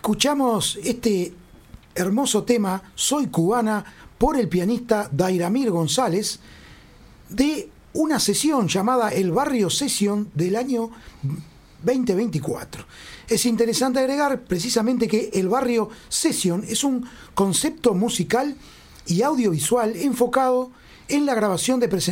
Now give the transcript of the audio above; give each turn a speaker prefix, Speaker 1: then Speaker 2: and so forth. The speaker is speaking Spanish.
Speaker 1: Escuchamos este hermoso tema, Soy Cubana, por el pianista Dairamir González, de una sesión llamada El Barrio Session del año 2024. Es interesante agregar precisamente que el Barrio Session es un concepto musical y audiovisual enfocado en la grabación de presentaciones